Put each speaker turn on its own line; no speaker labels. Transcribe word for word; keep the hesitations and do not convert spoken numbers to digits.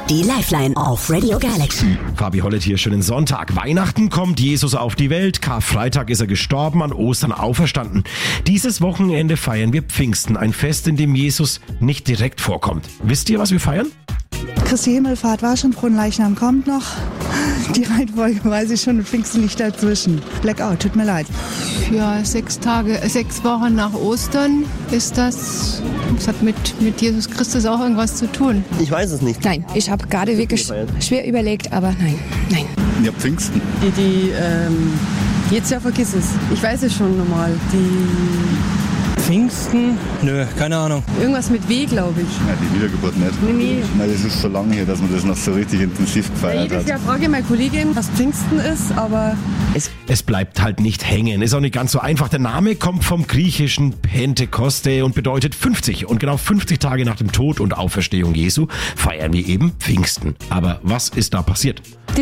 Die Lifeline auf Radio Galaxy.
Fabi Hollett hier, schönen Sonntag. Weihnachten kommt Jesus auf die Welt. Karfreitag ist er gestorben, an Ostern auferstanden. Dieses Wochenende feiern wir Pfingsten, ein Fest, in dem Jesus nicht direkt vorkommt. Wisst ihr, was wir feiern?
Christi Himmelfahrt war schon, Fronleichnam kommt noch. Die Reihenfolge weiß ich schon, und Pfingsten liegt dazwischen. Blackout, tut mir leid.
Ja, sechs Tage, sechs Wochen nach Ostern ist das. Das hat mit, mit Jesus Christus auch irgendwas zu tun.
Ich weiß es nicht.
Nein, ich habe gerade wirklich schwer überlegt, aber nein, nein.
Ja, Pfingsten.
Die, die, ähm, jetzt ja vergiss es. Ich weiß es schon normal. Die
Pfingsten? Nö, keine Ahnung.
Irgendwas mit W, glaube ich.
Ja, die Wiedergeburt nicht.
Nee, nee.
Nein, das ist so lange her, dass man das noch so richtig intensiv gefeiert
ja,
hat.
jedes Jahr frage ich meine Kollegin, was Pfingsten ist, aber...
Es, es bleibt halt nicht hängen. Ist auch nicht ganz so einfach. Der Name kommt vom griechischen Pentekoste und bedeutet fünfzig. Und genau fünfzig Tage nach dem Tod und Auferstehung Jesu feiern wir eben Pfingsten. Aber was ist da passiert?
Die